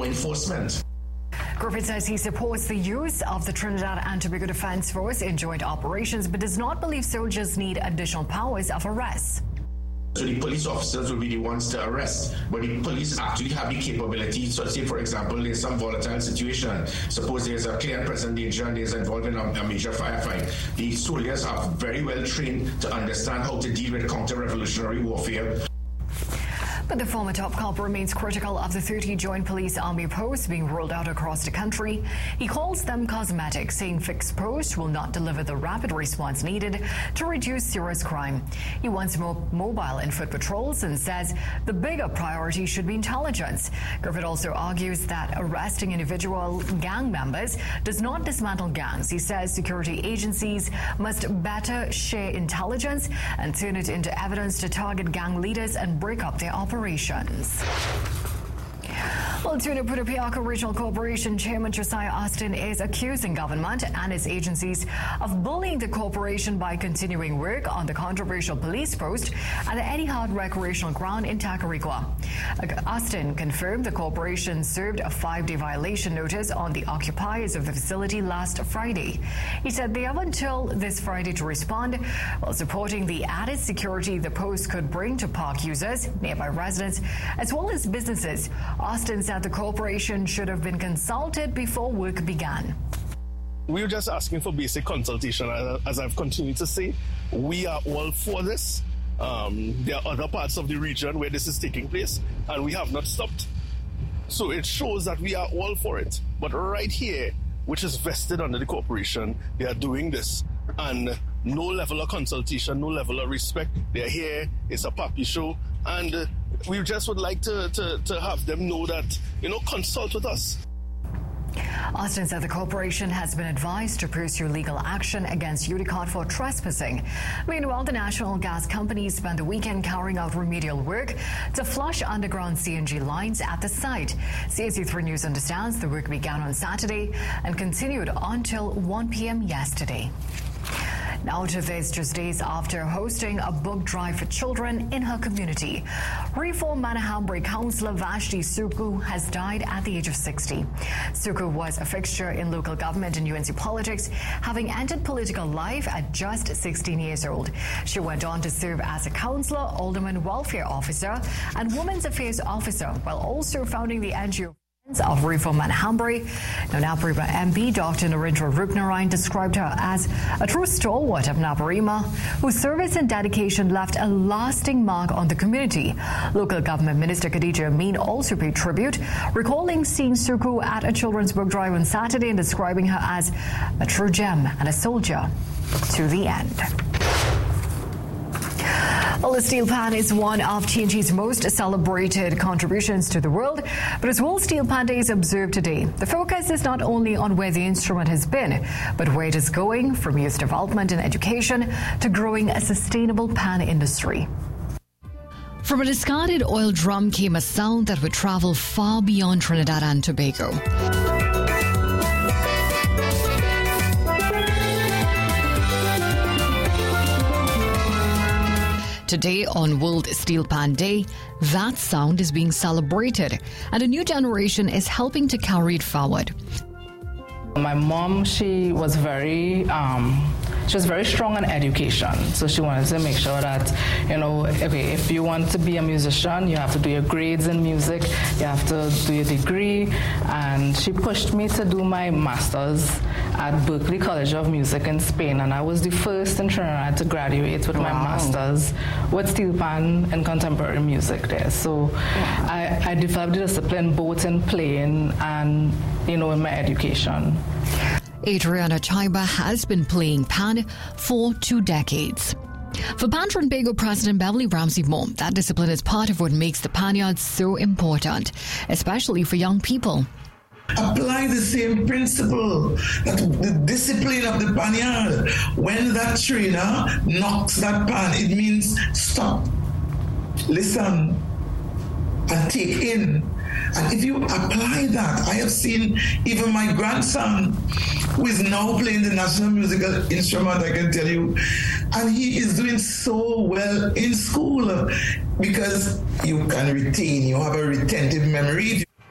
enforcement. Griffith says he supports the use of the Trinidad and Tobago Defence Force in joint operations, but does not believe soldiers need additional powers of arrest. So the police officers will be the ones to arrest, but the police actually have the capability. So say, for example, there's some volatile situation. Suppose there's a clear and present danger and there's involved in a major firefight. The soldiers are very well trained to understand how to deal with counter-revolutionary warfare. But the former top cop remains critical of the 30 joint police army posts being rolled out across the country. He calls them cosmetic, saying fixed posts will not deliver the rapid response needed to reduce serious crime. He wants more mobile and foot patrols and says the bigger priority should be intelligence. Griffith also argues that arresting individual gang members does not dismantle gangs. He says security agencies must better share intelligence and turn it into evidence to target gang leaders and break up their operations. Well, Tuna Putupiaka Regional Corporation Chairman Josiah Austin is accusing government and its agencies of bullying the corporation by continuing work on the controversial police post at the Eddie Hart Recreational Ground in Tacarigua. Austin confirmed the corporation served a 5-day violation notice on the occupiers of the facility last Friday. He said they have until this Friday to respond, while supporting the added security the post could bring to park users, nearby residents, as well as businesses. Austin said the corporation should have been consulted before work began. We were just asking for basic consultation. As I've continued to say, we are all for this. There are other parts of the region where this is taking place, and we have not stopped. So it shows that we are all for it. But right here, which is vested under the corporation, they are doing this. And no level of consultation, no level of respect. They're here, it's a puppy show, and we just would like to have them know that, consult with us. Austin said the corporation has been advised to pursue legal action against Unicot for trespassing. Meanwhile, the National Gas Company spent the weekend carrying out remedial work to flush underground CNG lines at the site. CSE3 News understands the work began on Saturday and continued until 1 p.m. yesterday. Now to this, just days after hosting a book drive for children in her community. Reform Manahambri councillor Vashti Suku has died at the age of 60. Suku was a fixture in local government and UNC politics, having entered political life at just 16 years old. She went on to serve as a councillor, alderman welfare officer, and women's affairs officer, while also founding the NGO of Reform Manahambri. Now, Naparima MP Dr. Narendra Rupnarayan described her as a true stalwart of Naparima, whose service and dedication left a lasting mark on the community. Local Government Minister Khadija Amin also paid tribute, recalling seeing Suku at a children's book drive on Saturday and describing her as a true gem and a soldier to the end. Well, the steel pan is one of TNG's most celebrated contributions to the world, but as World Steel Pan Day is observed today, the focus is not only on where the instrument has been, but where it is going, from youth development and education to growing a sustainable pan industry. From a discarded oil drum came a sound that would travel far beyond Trinidad and Tobago. Today, on World Steel Pan Day, that sound is being celebrated, and a new generation is helping to carry it forward. My mom, she was very strong on education. So she wanted to make sure that, okay, if you want to be a musician, you have to do your grades in music, you have to do your degree. And she pushed me to do my master's at Berklee College of Music in Spain. And I was the first in Trinidad to graduate with my master's with steel pan and contemporary music there. So I developed the discipline both in playing and, in my education. Adriana Chaiba has been playing pan for 2 decades. For Pan Trinbago President Beverly Ramsey Moore, that discipline is part of what makes the panyard so important, especially for young people. Apply the same principle, that the discipline of the panyard. When that trainer knocks that pan, it means stop, listen, and take in. And if you apply that, I have seen even my grandson, who is now playing the national musical instrument, I can tell you, and he is doing so well in school because you can retain, you have a retentive memory.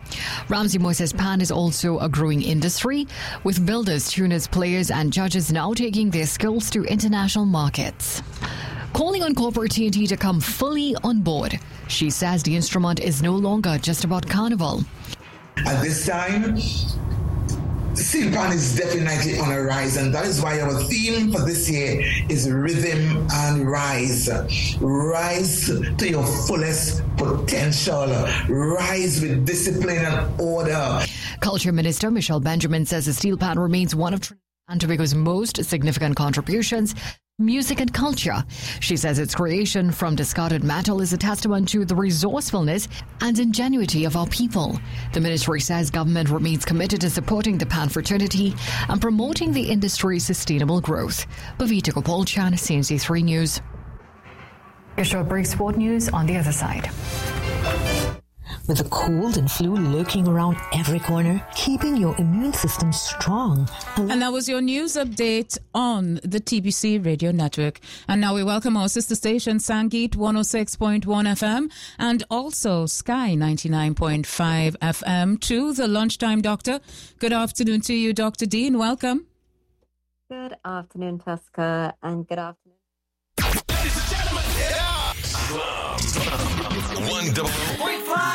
Ramsey Moore says pan is also a growing industry, with builders, tuners, players and judges now taking their skills to international markets. Calling on corporate TNT to come fully on board. She says the instrument is no longer just about carnival. At this time, steel pan is definitely on a rise, and that is why our theme for this year is Rhythm and Rise. Rise to your fullest potential. Rise with discipline and order. Culture Minister Michelle Benjamin says the steel pan remains one of Trinidad and Tobago's most significant contributions. Music and culture. She says its creation from discarded metal is a testament to the resourcefulness and ingenuity of our people. The ministry says government remains committed to supporting the pan fraternity and promoting the industry's sustainable growth. Bhavita Gopalchan, CNC3 News. A short break, sport news on the other side. With the cold and flu lurking around every corner, keeping your immune system strong. And that was your news update on the TBC Radio Network. And now we welcome our sister station, Sangeet 106.1 FM and also Sky 99.5 FM to the Lunchtime Doctor. Good afternoon to you, Dr. Dean. Welcome. Good afternoon, Tusker, and good afternoon. Ladies and gentlemen, yeah.